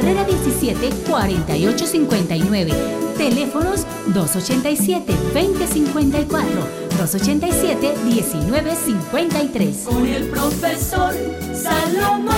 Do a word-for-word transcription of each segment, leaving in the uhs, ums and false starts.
carrera diecisiete, cuarenta y ocho cincuenta y nueve. Teléfonos dos ochenta y siete, veinte cincuenta y cuatro, dos ochenta y siete, diecinueve cincuenta y tres. Con el profesor Salomón.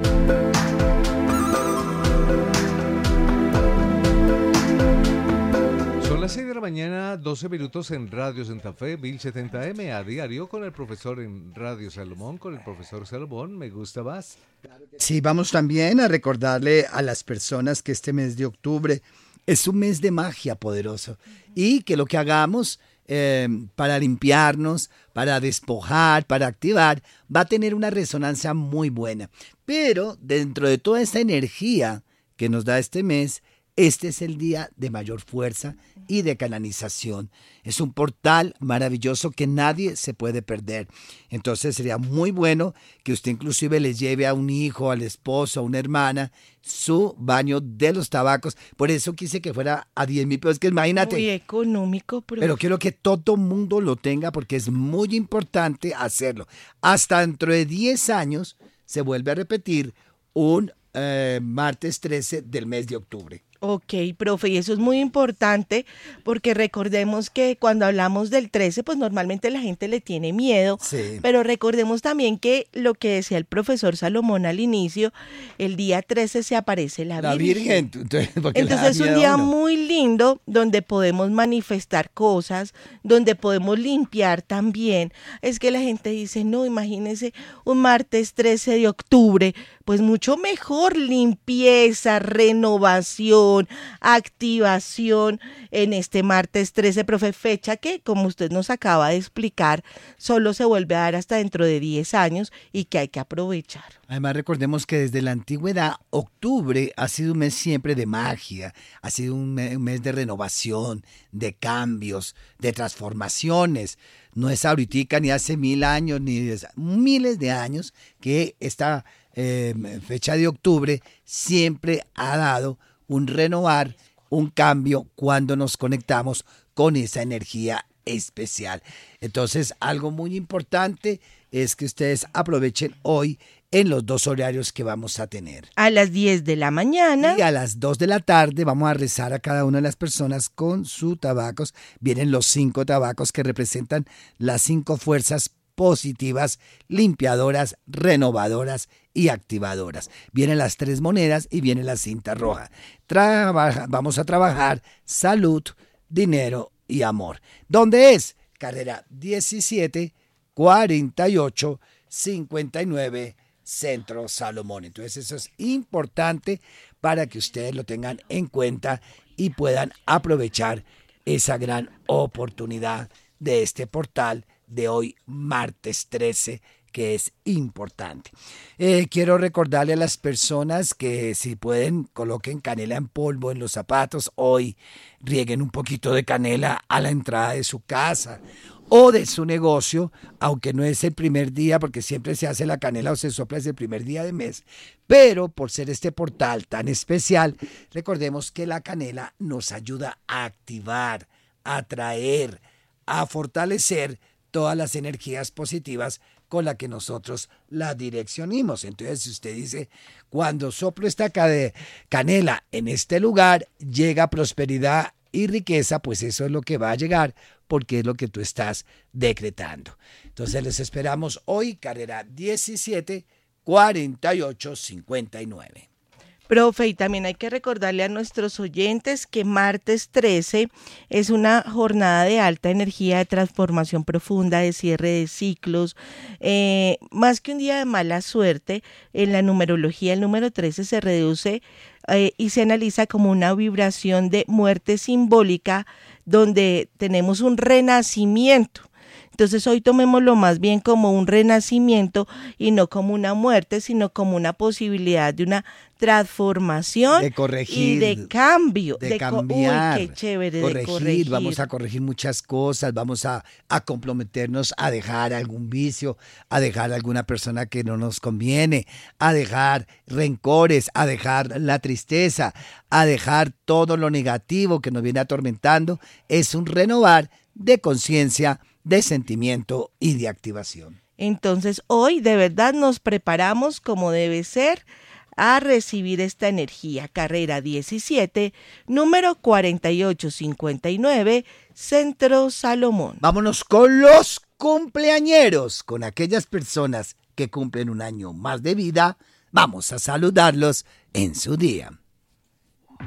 Son las seis de la mañana, doce minutos en Radio Santa Fe, mil setenta eme a diario con el profesor en Radio Salomón, con el profesor Salomón. Me gusta más. Sí, vamos también a recordarle a las personas que este mes de octubre es un mes de magia poderoso y que lo que hagamos eh, para limpiarnos, para despojar, para activar, va a tener una resonancia muy buena. Pero dentro de toda esta energía que nos da este mes, este es el día de mayor fuerza y de canalización. Es un portal maravilloso que nadie se puede perder. Entonces sería muy bueno que usted inclusive le lleve a un hijo, al esposo, a una hermana, su baño de los tabacos. Por eso quise que fuera a diez mil pesos, que imagínate. Muy económico, profe. Pero quiero que todo mundo lo tenga porque es muy importante hacerlo. Hasta dentro de diez años se vuelve a repetir un eh, martes trece del mes de octubre. Ok, profe, y eso es muy importante porque recordemos que cuando hablamos del trece, pues normalmente la gente le tiene miedo, Sí. pero recordemos también que lo que decía el profesor Salomón al inicio, el día trece se aparece la, La Virgen. Virgen. Entonces, porque le da Entonces es un miedo a día uno. muy lindo donde podemos manifestar cosas, donde podemos limpiar también. Es que la gente dice, no, imagínense un martes trece de octubre, pues mucho mejor, limpieza, renovación, activación en este martes trece, profe, fecha que, como usted nos acaba de explicar, solo se vuelve a dar hasta dentro de diez años y que hay que aprovechar. Además, recordemos que desde la antigüedad, octubre ha sido un mes siempre de magia, ha sido un mes, un mes de renovación, de cambios, de transformaciones. No es ahorita ni hace mil años, ni es miles de años que esta eh, fecha de octubre siempre ha dado un renovar, un cambio cuando nos conectamos con esa energía especial. Entonces, algo muy importante es que ustedes aprovechen hoy en los dos horarios que vamos a tener. A las diez de la mañana. Y a las dos de la tarde vamos a rezar a cada una de las personas con sus tabacos. Vienen los cinco tabacos que representan las cinco fuerzas positivas, limpiadoras, renovadoras y activadoras. Vienen las tres monedas y viene la cinta roja. Trabaja, vamos a trabajar salud, dinero y amor. ¿Dónde es? Carrera diecisiete, cuarenta y ocho, cincuenta y nueve, Centro Salomón. Entonces eso es importante para que ustedes lo tengan en cuenta y puedan aprovechar esa gran oportunidad de este portal de hoy, martes trece, que es importante. Eh, quiero recordarle a las personas que si pueden coloquen canela en polvo en los zapatos hoy, rieguen un poquito de canela a la entrada de su casa o de su negocio, aunque no es el primer día, porque siempre se hace la canela o se sopla desde el primer día de mes, pero por ser este portal tan especial, recordemos que la canela nos ayuda a activar, a atraer, a fortalecer todas las energías positivas con las que nosotros la direccionamos. Entonces, si usted dice, cuando soplo esta canela en este lugar, llega prosperidad y riqueza, pues eso es lo que va a llegar, porque es lo que tú estás decretando. Entonces, les esperamos hoy, carrera diecisiete, cuarenta y ocho, cincuenta y nueve. Profe, y también hay que recordarle a nuestros oyentes que martes trece es una jornada de alta energía, de transformación profunda, de cierre de ciclos, eh, más que un día de mala suerte. En la numerología el número trece se reduce eh, y se analiza como una vibración de muerte simbólica, donde tenemos un renacimiento. Entonces hoy tomémoslo más bien como un renacimiento y no como una muerte, sino como una posibilidad de una transformación de corregir, y de cambio, de, de cambiar, co- uy, qué chévere, corregir, de corregir. Vamos a corregir muchas cosas, vamos a, a comprometernos a dejar algún vicio, a dejar alguna persona que no nos conviene, a dejar rencores, a dejar la tristeza, a dejar todo lo negativo que nos viene atormentando. Es un renovar de conciencia, de sentimiento y de activación. Entonces hoy de verdad nos preparamos como debe ser a recibir esta energía. Carrera diecisiete, número cuarenta y ocho cincuenta y nueve, Centro Salomón. Vámonos con los cumpleañeros, con aquellas personas que cumplen un año más de vida. Vamos a saludarlos en su día.